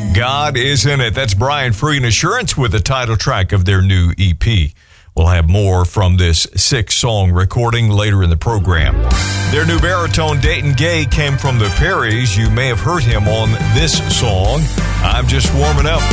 God is in it. That's Brian Free and Assurance with the title track of their new EP. We'll have more from this 6-song recording later in the program. Their new baritone, Dayton Gay, came from the Perrys. You may have heard him on this song, I'm Just Warming Up.